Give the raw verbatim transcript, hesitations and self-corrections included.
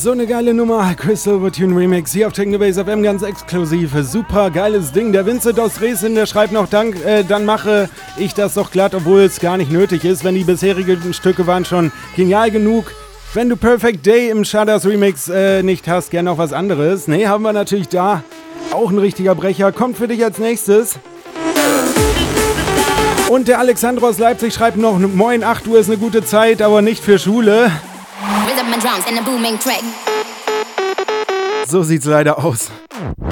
So eine geile Nummer, Crystal Overtune Remix, hier auf Technobase F M, ganz exklusiv, super geiles Ding. Der Vincent aus Dresden, der schreibt noch, Dank, äh, dann mache ich das doch glatt, obwohl es gar nicht nötig ist, wenn die bisherigen Stücke waren schon genial genug. Wenn du Perfect Day im Shadows Remix äh, nicht hast, gerne noch was anderes. Nee, haben wir natürlich da. Auch ein richtiger Brecher, kommt für dich als nächstes. Und der Alexandro aus Leipzig schreibt noch, moin, acht Uhr ist eine gute Zeit, aber nicht für Schule. So sieht's leider aus.